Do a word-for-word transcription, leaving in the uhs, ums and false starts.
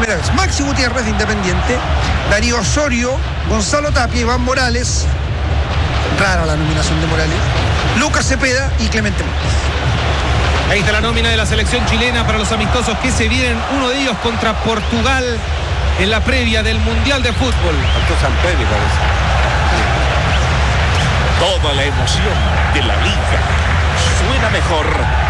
primera vez. Maxi Gutiérrez de Independiente, Darío Osorio, Gonzalo Tapia, Iván Morales, rara la nominación de Morales, Lucas Cepeda y Clemente Montes. Ahí está la nómina de la selección chilena para los amistosos que se vienen, uno de ellos contra Portugal en la previa del Mundial de Fútbol. Faltó San Pedro, parece. Toda la emoción de la liga suena mejor